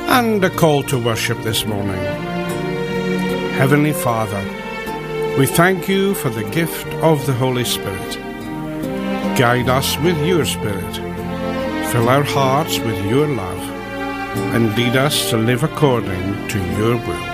And a call to worship this morning. Heavenly Father, we thank you for the gift of the Holy Spirit. Guide us with your Spirit. Fill our hearts with your love, and lead us to live according to your will.